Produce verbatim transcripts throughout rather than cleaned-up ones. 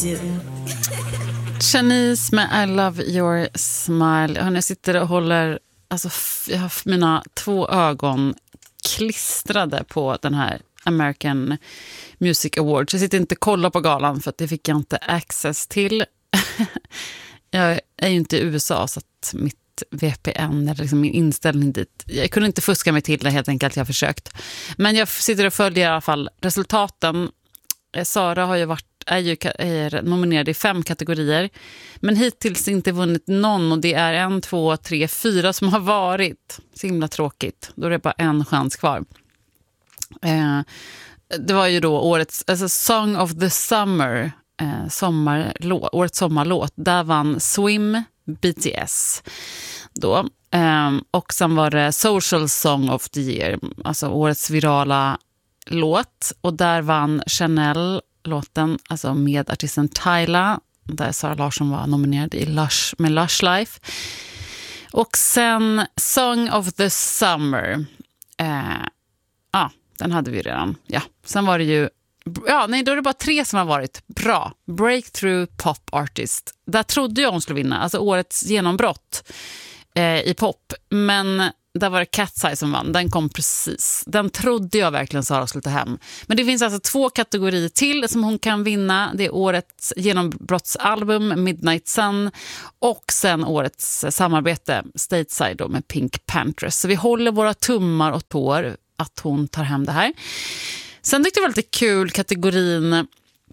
do. Shanice med I Love Your Smile. Hörrni, jag sitter och håller, alltså jag har mina två ögon klistrade på den här American Music Awards. Jag sitter inte och kollar på galan för att det fick jag inte access till. Jag är ju inte i U S A så att mitt V P N eller liksom min inställning dit. Jag kunde inte fuska mig till det helt enkelt, jag har försökt. Men jag sitter och följer i alla fall resultaten. Sara har ju varit, är ju är nominerad i fem kategorier. Men hittills inte vunnit någon och det är en, två, tre, fyra som har varit. Så himla tråkigt. Då är det bara en chans kvar. Eh, det var ju då årets alltså Song of the Summer, eh, sommarlåt, årets sommarlåt. Där vann Swim, B T S då. Eh, och sen var det Social Song of the Year, alltså årets virala låt. Och där vann Chanel låten, alltså med artisten Tyla, där Sara Larsson var nominerad i Lush, med Lush Life. Och sen Song of the Summer. Eh, ja, den hade vi redan. Ja, sen var det ju ja, nej, då är det bara tre som har varit bra. Breakthrough Pop Artist. Där trodde jag hon skulle vinna, alltså årets genombrott eh, i pop. Men där var det Cat's Eye som vann. Den kom precis. Den trodde jag verkligen Sara skulle ta hem. Men det finns alltså två kategorier till som hon kan vinna. Det är årets genombrottsalbum Midnight Sun och sen årets samarbete Stateside då, med Pink Panthers. Så vi håller våra tummar och tår att hon tar hem det här. Sen tyckte jag det var lite kul kategorin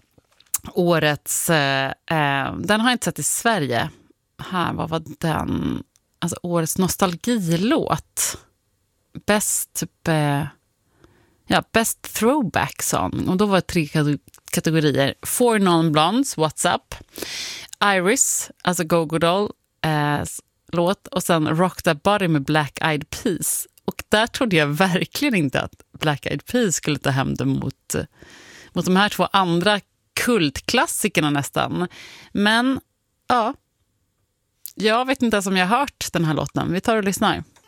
årets eh, den har jag inte sett i Sverige. Här, vad var den? Alltså årets nostalgilåt. Best typ, eh, ja, best throwback song. Och då var det tre kategorier. Four Non-Blondes, What's Up. Iris, alltså Go-Go Doll eh, låt. Och sen Rock That Body med Black Eyed Peas. Och där trodde jag verkligen inte att Black Eyed Peas skulle ta hem det mot, mot de här två andra kultklassikerna nästan. Men ja, jag vet inte ens om jag har hört den här låten. Vi tar och lyssnar.